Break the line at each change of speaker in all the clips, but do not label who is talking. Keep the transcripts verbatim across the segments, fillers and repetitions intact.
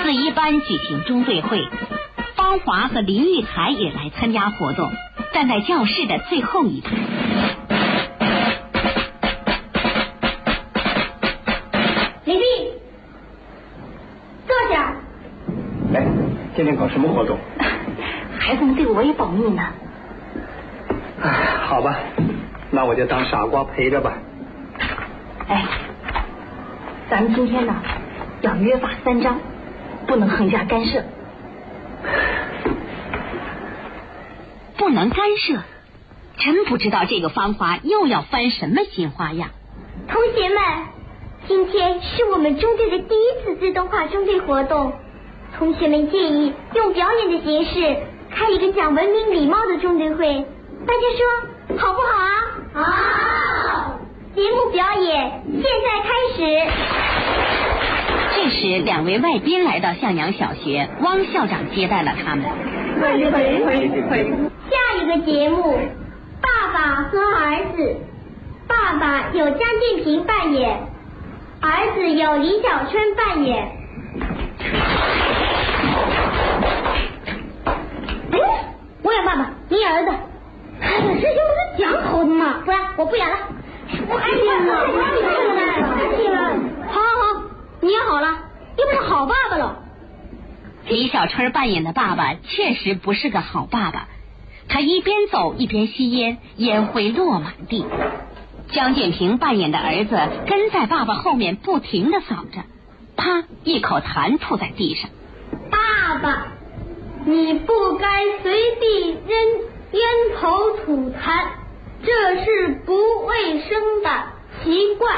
四一班举行中队会，方华和林玉才也来参加活动，站在教室的最后一排。
李碧，坐下。
哎，今天搞什么活动？
孩子们对我也保密呢。
哎，好吧，那我就当傻瓜陪着吧。
哎，咱们今天呢要约法三章，不能横加干涉。
不能干涉？真不知道这个芳华又要翻什么新花样。
同学们，今天是我们中队的第一次自动化中队活动，同学们建议用表演的形式开一个讲文明礼貌的中队会，大家说好不好啊？好。节目表演现在开始。
这时，两位外宾来到向阳小学，汪校长接待了他们。
下一个节目，爸爸和儿子。爸爸由江建平扮演，儿子由李小春扮演。
哎，我演爸爸，你演儿子。哎呀，这就不是讲好的嘛！
不然我不演了。
我哎呀，好好好，你演好了，又不是好爸爸了。
李小春扮演的爸爸确实不是个好爸爸，他一边走一边吸烟，烟灰落满地。江建平扮演的儿子跟在爸爸后面不停地扫着，啪，一口痰吐在地上。
爸爸，你不该随地扔烟头吐痰，这是不卫生的习惯。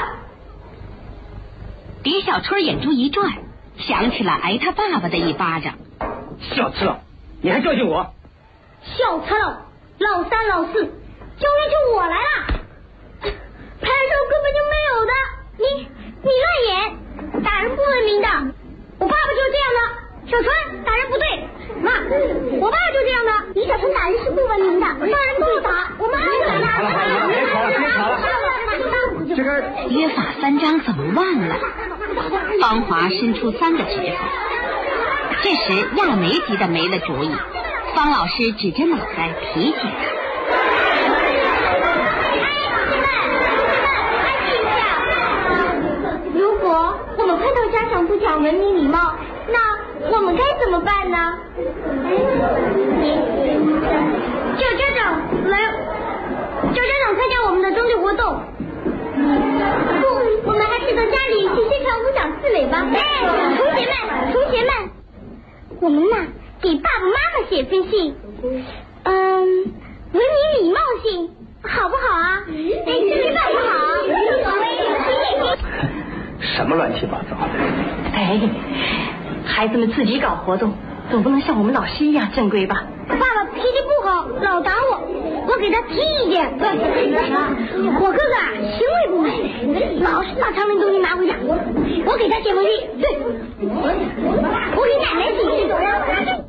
李小春眼珠一转，想起了挨他爸爸的一巴掌。
小次郎，你还教训我？
小次郎，老三老四，教育就我来了。牌手根本就没有的，你你乱演，打人不文明的。我爸爸就是这样的，小春打人不对。妈，我爸就这样的，李小春打人是不文明的，骂人不打，我妈也打他。
好了好了，别吵了别吵了。这个
约法三章怎么忘了？芳华伸出三个指头。这时亚梅急得没了主意，方老师指着脑袋提醒他。
如果我们看到家长不讲文明礼貌，那我们该怎么办呢？叫家长来，叫家长参加我们的中队活动。不，我们还是到家里去宣传五讲四美吧。哎，同学们，同学们，我们呢给爸爸妈妈写封信，嗯，文明礼貌信，好不好啊？哎，这个好不好？
什么乱七八糟的？
哎，孩子们自己搞活动，总不能像我们老师一样正规吧？
爸爸脾气不好，老打我，我给他提意见。我哥哥啊，行为不美，老是把常人东西拿回家，我给他写封信。对，我给奶奶写信。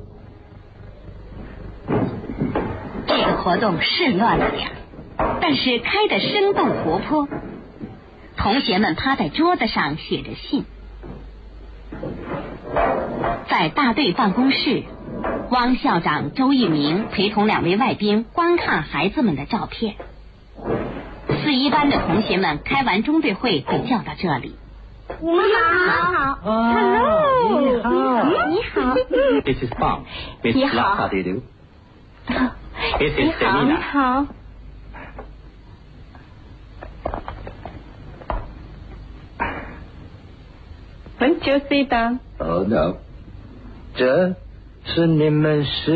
这个活动是乱了点，但是开得生动活泼。同学们趴在桌子上写着信。在大队办公室，汪校长、周一鸣陪同两位外宾观看孩子们的照片。四一班的同学们开完中队会被叫到这里。
你好。
Hello， 你好。
你好。
This is Bob. Miss Lau, how do you do? This is Selina.
你好。Won't you sit down?
Oh no， 这是你们是。